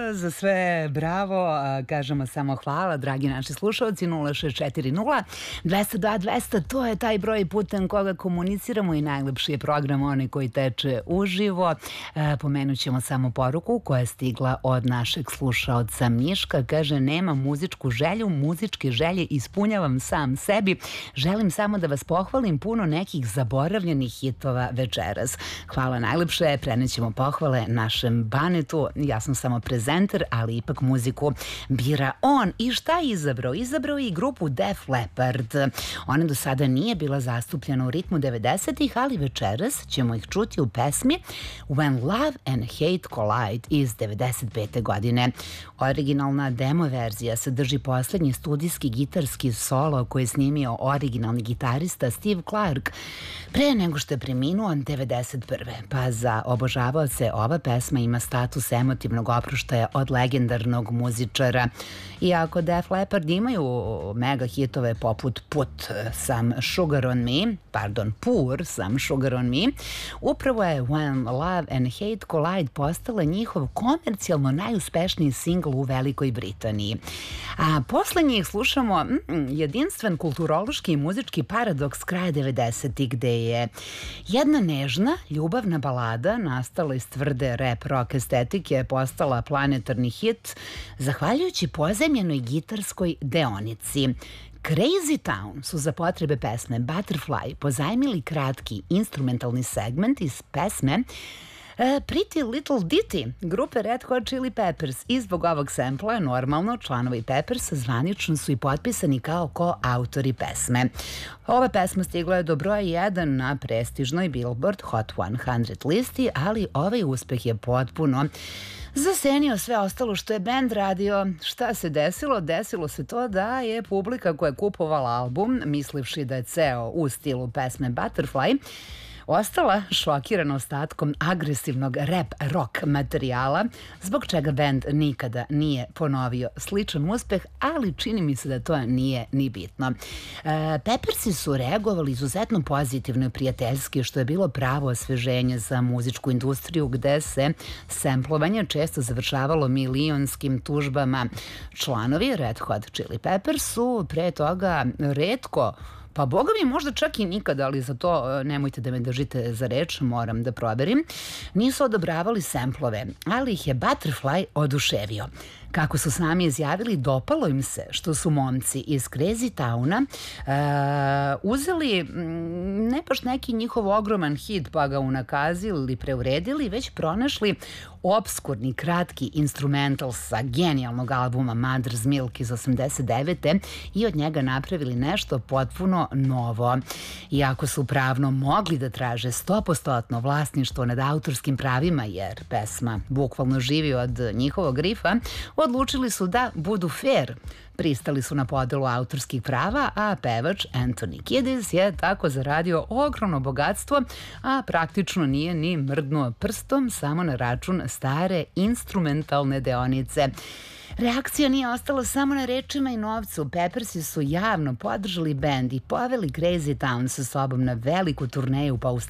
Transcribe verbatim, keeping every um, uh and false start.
za sve bravo, kažemo samo hvala, dragi naši slušalci. Nula šest četiri nula dvesta dva dvesta, to je taj broj putem koga komuniciramo i najlepši je program onaj koji teče uživo. Pomenut ćemo samo poruku koja je stigla od našeg slušaoca Miška. Kaže, nema muzičku želju, muzičke želje ispunjavam sam sebi. Želim samo da vas pohvalim, puno nekih zaboravljenih hitova večeras. Hvala najlepše, prenećemo pohvale našem Banetu. Ja sam samo prezenter, ali ipak muziku bira on. I šta je izabrao? Izabrao je i grupu Def Leppard. Ona do sada nije bila zastupljena u ritmu devedesetih, ali večeras ćemo ih čuti u pesmi When Love and Hate Collide iz devedeset pete godine. Originalna demo verzija sadrži poslednji studijski gitarski solo koji je snimio originalni gitarista Steve Clark pre nego što je preminuo devedeset prve. Pa za obožavaoce ova pesma ima status emotivnog oproštaja od legendarnog muzičara. Iako Def Leppard imaju mega hitove poput Put Some Sugar on Me, pardon, Pour Some Sugar on Me, upravo je When Love and Hate Collide postala njihov komercijalno najuspešniji singl u Velikoj Britaniji. A posle njih slušamo mm, jedinstven kulturološki i muzički paradoks kraja devedesetih, gde je jedna nežna, ljubavna balada nastala iz tvrde rap rock estetike postala planetarni hit zahvaljujući pozajmljenoj gitarskoj deonici. Crazy Town su za potrebe pesme Butterfly pozajmili kratki instrumentalni segment iz pesme Pretty Little Ditty grupe Red Hot Chili Peppers i zbog ovog sempla normalno članovi Peppersa zvanično su i potpisani kao koautori pesme. Ova pesma stigla je do broja jedan na prestižnoj Billboard Hot sto listi, ali ovaj uspeh je potpuno zasenio sve ostalo što je bend radio. Šta se desilo? Desilo se to da je publika koja je kupovala album, mislivši da je ceo u stilu pesme Butterfly, ostala šokirana ostatkom agresivnog rap rock materijala, zbog čega bend nikada nije ponovio sličan uspeh, ali čini mi se da to nije ni bitno. E, Peppersi su reagovali izuzetno pozitivno i prijateljski, što je bilo pravo osveženje za muzičku industriju, gde se semplovanje često završavalo milionskim tužbama. Članovi Red Hot Chili Peppers su pre toga retko, pa boga mi možda čak i nikada, ali za to nemojte da me držite za reč, moram da proverim, nisu odobravali semplove, ali ih je Butterfly oduševio. Kako su sami izjavili, dopalo im se što su momci iz Crazy Towna uh, uzeli m, ne baš neki njihov ogroman hit pa ga unakazili ili preuredili, već pronašli obskurni kratki instrumental sa genijalnog albuma Mother's Milk iz osamdeset devete i od njega napravili nešto potpuno novo. Iako su pravno mogli da traže sto posto vlasništvo nad autorskim pravima, jer pesma bukvalno živi od njihovog rifa, odlučili su da budu fair. Pristali su na podelu autorskih prava, a pevač Anthony Kiedis je tako zaradio ogromno bogatstvo, a praktično nije ni mrdnuo prstom, samo na račun stare instrumentalne deonice. Reakcija nije ostala samo na rečima i novcu. Peppersi su javno podržali bend i poveli Crazy Town sa sobom na veliku turneju po Australiji